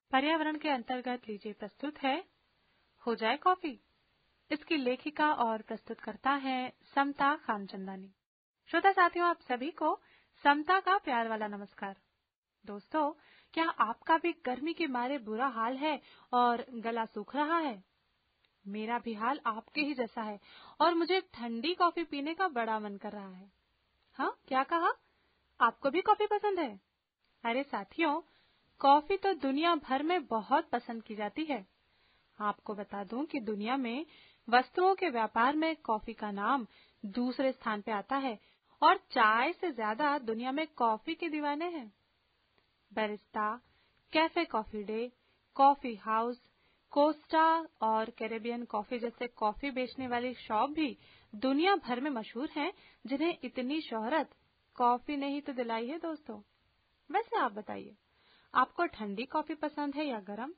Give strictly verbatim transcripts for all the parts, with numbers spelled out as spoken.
पर्यावरण के अंतर्गत लीजिए प्रस्तुत है हो जाए कॉफी। इसकी लेखिका और प्रस्तुतकर्ता हैं समता खानचंदानी। श्रोता साथियों, आप सभी को समता का प्यार वाला नमस्कार। दोस्तों, क्या आपका भी गर्मी के मारे बुरा हाल है और गला सूख रहा है? मेरा भी हाल आपके ही जैसा है और मुझे ठंडी कॉफी पीने का बड़ा मन कर रहा है। हाँ, क्या कहा? आपको भी कॉफी पसंद है? अरे साथियों, कॉफी तो दुनिया भर में बहुत पसंद की जाती है। आपको बता दूं कि दुनिया में वस्तुओं के व्यापार में कॉफी का नाम दूसरे स्थान पे आता है और चाय से ज्यादा दुनिया में कॉफी के दीवाने हैं। Barista, cafe coffee day, coffee house, Costa और कैरेबियन कॉफी जैसे कॉफी बेचने वाली शॉप भी दुनिया भर में मशहूर हैं, जिन्हें इतनी शोहरत कॉफी ने ही तो दिलाई है। दोस्तों, वैसे आप बताइए, आपको ठंडी कॉफी पसंद है या गरम?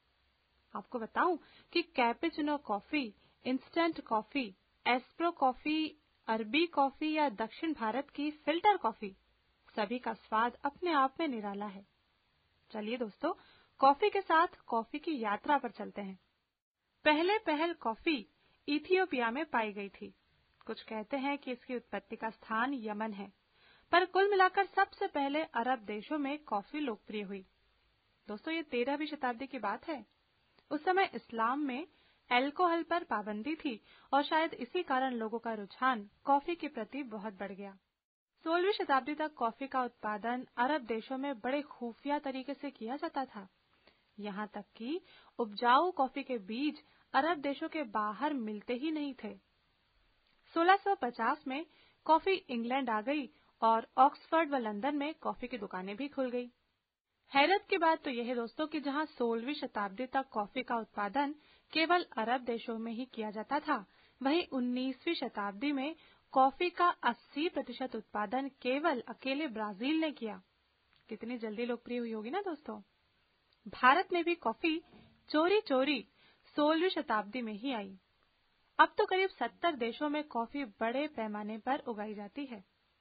आपको बताऊं कि cappuccino coffee, instant coffee, एस्प्रो coffee, अरबी कॉफी या दक्षिण भारत की फिल्टर कॉफी, सभी का स्वाद अपने आप में निराला है। चलिए दोस्तों, कॉफी के साथ कॉफी की यात्रा पर चलते हैं। पहले पहल कॉफी इथियोपिया में पाई गई थी। कुछ कहते हैं कि इसकी उत्पत्ति का स्थान यमन है, पर कुल मिलाकर सबसे पहले अरब देशों में कॉफी लोकप्रिय हुई। दोस्तों, ये तेरहवीं शताब्दी की बात है। उस समय इस्लाम में अल्कोहल पर पाबंदी थी और शायद इसी कारण लोगों का रुझान कॉफी के प्रति बहुत बढ़ गया। सोलहवीं शताब्दी तक कॉफी का उत्पादन अरब देशों में बड़े खुफिया तरीके से किया जाता था। यहाँ तक कि उपजाऊ कॉफी के बीज अरब देशों के बाहर मिलते ही नहीं थे। सोलह सौ पचास में कॉफी इंग्लैंड आ गई और ऑक्सफोर्ड व लंदन में कॉफी की दुकानें भी खुल गई। हैरत की बात तो यह है दोस्तों कि जहां सोलहवीं शताब्दी तक कॉफी का उत्पादन केवल अरब देशों में ही किया जाता था, वहीं उन्नीसवीं शताब्दी में कॉफी का अस्सी प्रतिशत उत्पादन केवल अकेले ब्राजील ने किया। कितनी जल्दी लोकप्रिय हुई होगी ना दोस्तों। भारत में भी कॉफी चोरी चोरी सोलहवीं शताब्दी में ही आई। अब तो करीब सत्तर देशों में कॉफी बड़े पैमाने पर उगाई जाती है।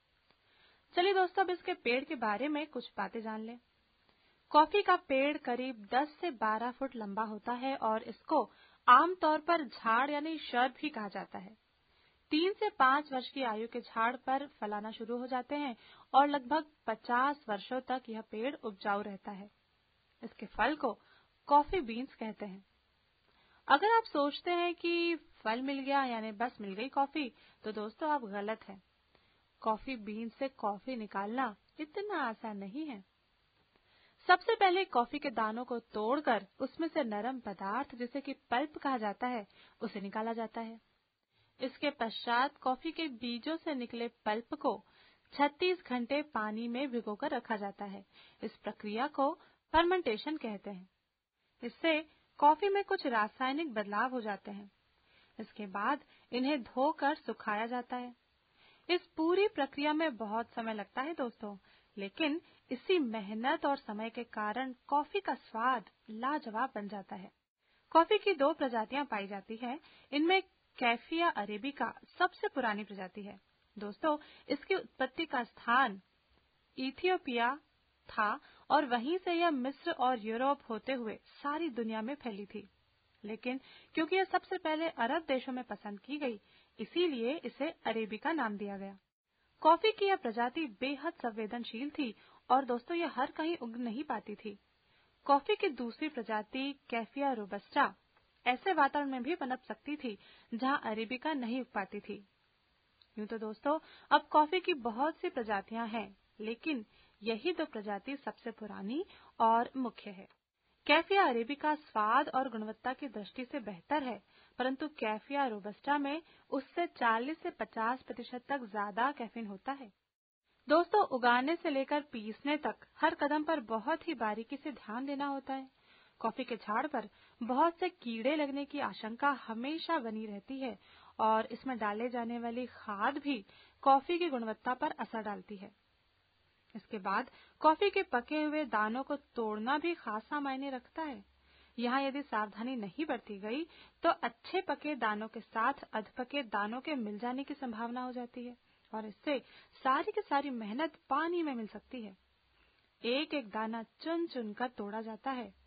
चलिए दोस्तों, अब इसके पेड़ के बारे में कुछ बातें जान लें। कॉफी का पेड़ करीब दस से बारह फुट लंबा होता है और इसको आमतौर पर झाड़ यानी शर्ब भी कहा जाता है। तीन से पांच वर्ष की आयु के झाड़ पर फलाना शुरू हो जाते हैं और लगभग पचास वर्षों तक यह पेड़ उपजाऊ रहता है। इसके फल को कॉफी बीन्स कहते हैं। अगर आप सोचते हैं कि फल मिल गया यानी बस मिल गई कॉफी, तो दोस्तों आप गलत हैं। कॉफी बीन्स से कॉफी निकालना इतना आसान नहीं है। सबसे पहले कॉफी के दानों को तोड़कर उसमें से नरम पदार्थ, जिसे कि पल्प कहा जाता है, उसे निकाला जाता है। इसके पश्चात कॉफी के बीजों से निकले पल्प को छत्तीस घंटे पानी में भिगोकर रखा जाता है। इस प्रक्रिया को फर्मेंटेशन कहते हैं। इससे कॉफी में कुछ रासायनिक बदलाव हो जाते हैं। इसके बाद इन्हें धोकर सुखाया जाता है। इस पूरी प्रक्रिया में बहुत समय लगता है दोस्तों, लेकिन इसी मेहनत और समय के कारण कॉफी का स्वाद लाजवाब बन जाता है। कॉफी की दो प्रजातियां पाई जाती हैं। इनमें कैफिया अरेबिका सबसे पुरानी प्रजाति है। दोस्तों, इसकी उत्पत्ति का स्थान इथियोपिया था और वहीं से यह मिस्र और यूरोप होते हुए सारी दुनिया में फैली थी। लेकिन क्योंकि यह सबसे पहले अरब देशों में पसंद की गई, इसीलिए इसे अरेबिका नाम दिया गया। कॉफी की यह प्रजाति बेहद संवेदनशील थी और दोस्तों यह हर कहीं उग नहीं पाती थी। कॉफी की दूसरी प्रजाति कैफिया रोबस्टा ऐसे वातावरण में भी पनप सकती थी जहां अरेबिका नहीं उग पाती थी। यूं तो दोस्तों अब कॉफी की बहुत सी प्रजातियां हैं, लेकिन यही दो प्रजाति सबसे पुरानी और मुख्य है। कैफिया अरेबिका स्वाद और गुणवत्ता की दृष्टि से बेहतर है, परंतु कैफिया रोबस्टा में उससे चालीस से पचास प्रतिशत तक ज्यादा कैफीन होता है। दोस्तों, उगाने से लेकर पीसने तक हर कदम पर बहुत ही बारीकी से ध्यान देना होता है। कॉफी के झाड़ पर बहुत से कीड़े लगने की आशंका हमेशा बनी रहती है और इसमें डाले जाने वाली खाद भी कॉफी की गुणवत्ता पर असर डालती है। इसके बाद कॉफी के पके हुए दानों को तोड़ना भी खासा मायने रखता है। यहाँ यदि सावधानी नहीं बरती गई तो अच्छे पके दानों के साथ अधपके दानों के मिल जाने की संभावना हो जाती है और इससे सारी की सारी मेहनत पानी में मिल सकती है। एक एक दाना चुन चुन कर तोड़ा जाता है